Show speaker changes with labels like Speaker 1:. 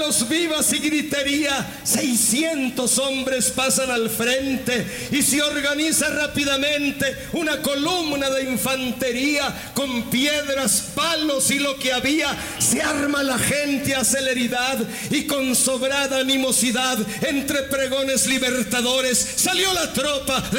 Speaker 1: manos vivas y gritería. 600 hombres pasan al frente y se organiza rápidamente una columna de infantería con piedras, palos y lo que había. Se arma la gente a celeridad y con sobrada animosidad, entre pregones libertadores, salió la tropa